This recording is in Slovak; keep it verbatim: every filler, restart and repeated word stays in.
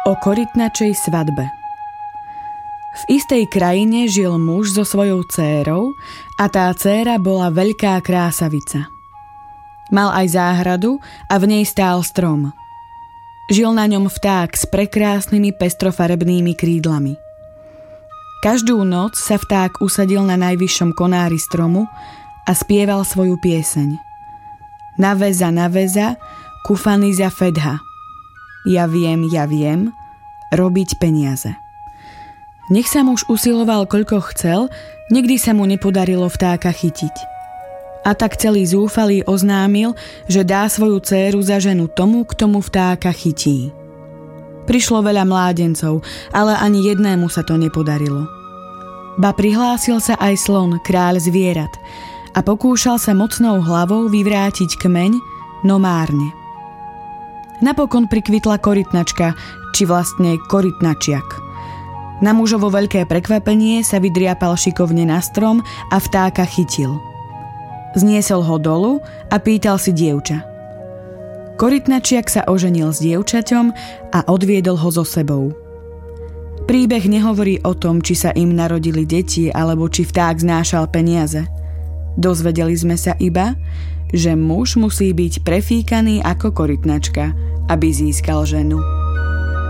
O korytnačej svadbe. V istej krajine žil muž so svojou dcérou a tá dcéra bola veľká krásavica. Mal aj záhradu a v nej stál strom. Žil na ňom vták s prekrásnymi pestrofarebnými krídlami. Každú noc sa vták usadil na najvyššom konári stromu a spieval svoju pieseň. Naveza, naveza, kufaniza fedha. Ja viem, ja viem, robiť peniaze. Nech sa muž usiloval koľko chcel, nikdy sa mu nepodarilo vtáka chytiť. A tak celý zúfalý oznámil, že dá svoju dcéru za ženu tomu, kto mu vtáka chytí. Prišlo veľa mládencov, ale ani jednému sa to nepodarilo. Ba prihlásil sa aj slon, kráľ zvierat, a pokúšal sa mocnou hlavou vyvrátiť kmeň, no márne. Napokon prikvitla korytnačka, či vlastne korytnačiak. Na mužovo veľké prekvapenie sa vydriapal šikovne na strom a vtáka chytil. Zniesol ho dolu a pýtal si dievča. Korytnačiak sa oženil s dievčaťom a odviedol ho so sebou. Príbeh nehovorí o tom, či sa im narodili deti alebo či vták znášal peniaze. Dozvedeli sme sa iba, že muž musí byť prefíkaný ako korytnačka, aby získal ženu.